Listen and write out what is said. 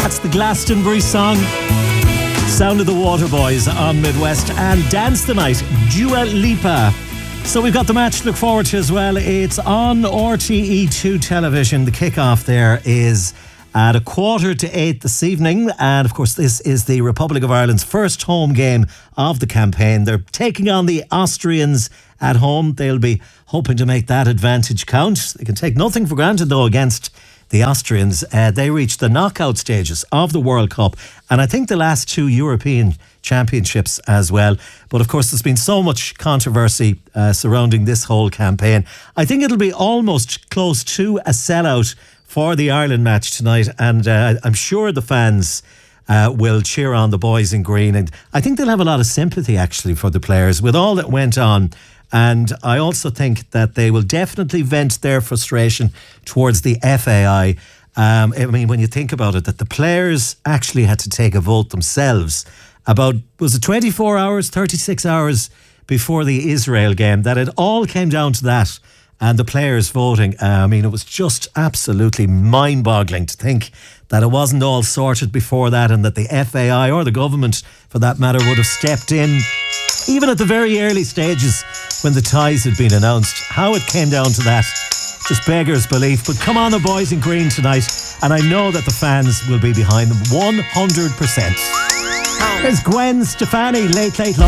That's the Glastonbury song. Sound of the Waterboys on Midwest. And Dance the Night, Dua Lipa. So we've got the match to look forward to as well. It's on RTE2 television. The kickoff there is at 7:45 this evening. And of course, this is the Republic of Ireland's first home game of the campaign. They're taking on the Austrians at home. They'll be hoping to make that advantage count. They can take nothing for granted, though, against the Austrians. They reached the knockout stages of the World Cup, and I think the last two European Championships as well. But of course, there's been so much controversy surrounding this whole campaign. I think it'll be almost close to a sellout for the Ireland match tonight, and I'm sure the fans will cheer on the boys in green, and I think they'll have a lot of sympathy actually for the players with all that went on. And I also think that they will definitely vent their frustration towards the FAI. I mean, when you think about it, that the players actually had to take a vote themselves about, was it 24 hours, 36 hours before the Israel game, that it all came down to that and the players voting. I mean, it was just absolutely mind-boggling to think that it wasn't all sorted before that, and that the FAI, or the government for that matter, would have stepped in even at the very early stages when the ties had been announced. How it came down to that just beggars belief. But come on, the boys in green tonight, and I know that the fans will be behind them 100%. There's Gwen Stefani, Late Late Live.